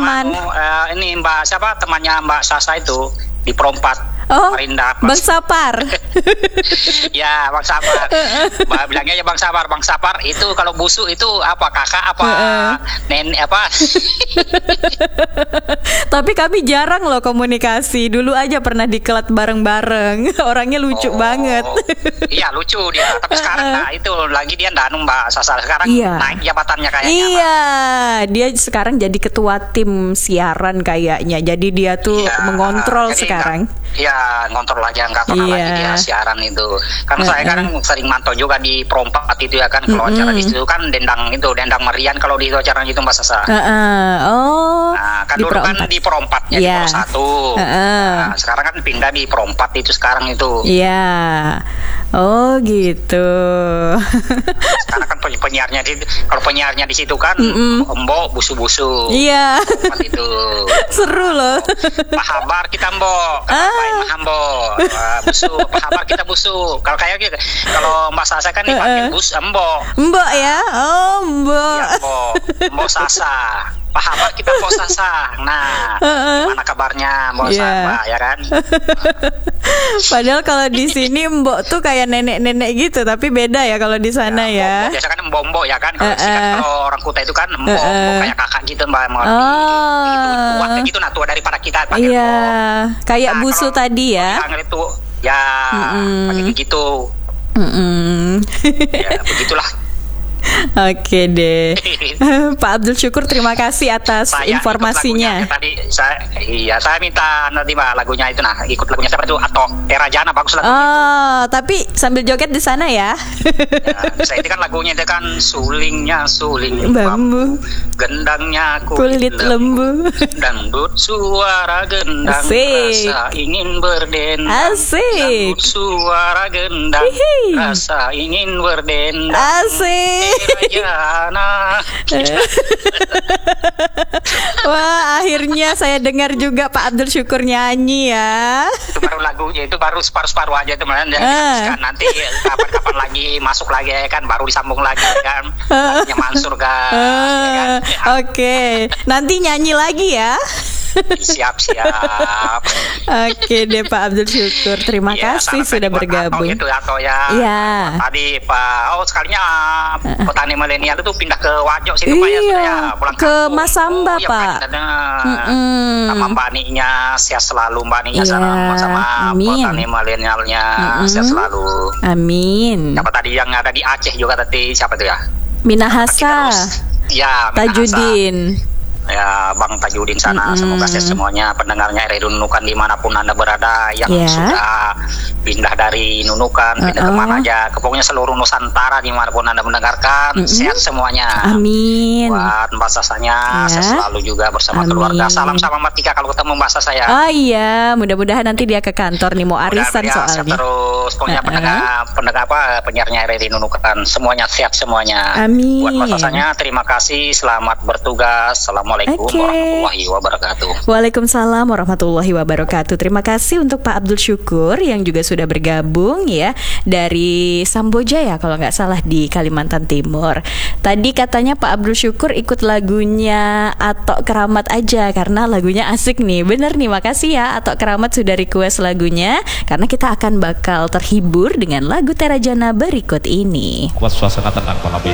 aman. Ini Mbak siapa temannya Mbak Sasa itu di Perompat. Oh, Marinda, Bang Sapar. Ya, Bang Sapar. Mbak bilangnya ya Bang Sapar itu kalau busuk itu apa kakak apa nenek apa? Tapi kami jarang loh komunikasi. Dulu aja pernah dikelat bareng-bareng. Orangnya lucu banget. Iya lucu dia. Tapi sekarang itu lagi dia danu Mbak Sasa sekarang naik jabatannya kayaknya. Iya, dia sekarang jadi ketua tim siaran kayaknya. Jadi dia tuh mengontrol sekarang. Iya, ngontrol aja nggak pernah lagi dia siaran itu. Karena saya kan sering mantau juga di Perompat itu ya kan. Kalau acara di situ kan dendang merian kalau di acara itu Mbak Sasa. Oh. Nah, kan dulu kan di Perompatnya di Pos 1. Nah, sekarang kan pindah di Perompat itu sekarang itu. Iya. Oh gitu. Karena kan penyiarnya di situ kan Mbok busu-busu. Iya. Itu. Seru loh. Pak Habar kita Mbok. Mbok. Busu. Pak Habar kita busu. Kalau kayak gitu. Kalau Mbak Sasa kan dipanggil Mbok. Mbok ya. Oh, Mbok. Iya, Mbok. Mbok Sasa. Pak Habar kita Mbok Sasa. Nah, gimana kabarnya Mbok Sasa ya kan? Padahal kalau di sini Mbok tuh kayak nenek-nenek gitu, tapi beda ya kalau di sana ya. Biasa kan mbok ya kan. Kalau orang Kuta itu kan mbok kayak kakak gitu Mbak. Tua kayak gitu tua daripada kita panggil mbok. Kayak busu tadi ya. Itu ya pakai gitu. Ya begitulah. Oke deh. Pak Abdul Syukur, terima kasih atas informasinya. Saya minta nanti Mbak lagunya itu ikut lagunya siapa itu atau Era Jana bagus lagunya. Oh, tapi sambil joget di sana ya. Saya itu kan lagunya itu kan suling bambu, gendangnya kulit lembu, dangdut suara gendang, rasa ingin berdendang. Asik. Dangdut suara gendang, rasa ingin berdendang. Asik. Wah, akhirnya saya dengar juga Pak Abdul Syukur nyanyi ya. Itu baru lagunya, itu baru separuh aja itu kan. Nanti kapan-kapan lagi masuk lagi ya kan, baru disambung lagi kan. Lagunya Mansur kan. Oke, nanti nyanyi lagi ya. Siap. Oke deh Pak Abdul Syukur, terima kasih sudah bergabung. Gitu atau ya. Tadi Pak, sekalinya petani milenial itu pindah ke Wajo situ Pak ya, pulang ke Masamba Pak. Sama Mbak Ninya, sehat selalu Mbak Ninya sama petani milenialnya, sehat selalu. Amin. Siapa tadi yang ada di Aceh juga tadi siapa itu ya? Minahasa. Ya, Tajudin. Ya Bang Tajudin sana, semoga sehat semuanya pendengarnya RRI Nunukan dimanapun Anda berada, yang sudah pindah dari Nunukan, pindah kemana aja, pokoknya seluruh Nusantara dimanapun Anda mendengarkan, sehat semuanya. Amin. Buat Mbak Sasanya, sehat selalu juga bersama keluarga. Salam sama Mbak Tika kalau ketemu Mbak Sasa ya. Oh iya, mudah-mudahan nanti dia ke kantor nih, mau arisan soalnya. Terus pokoknya pendengar penyiarnya RRI Nunukan semuanya sehat semuanya. Amin. Buat Mbak Sasanya terima kasih, selamat bertugas. Assalamualaikum warahmatullahi wabarakatuh. Waalaikumsalam warahmatullahi wabarakatuh. Terima kasih untuk Pak Abdul Syukur yang juga sudah bergabung ya dari Samboja ya kalau nggak salah di Kalimantan Timur. Tadi katanya Pak Abdul Syukur ikut lagunya Atok Keramat aja karena lagunya asik nih. Bener nih, makasih ya Atok Keramat sudah request lagunya karena kita akan bakal terhibur dengan lagu Terajana berikut ini. Suasana tenang malam ini.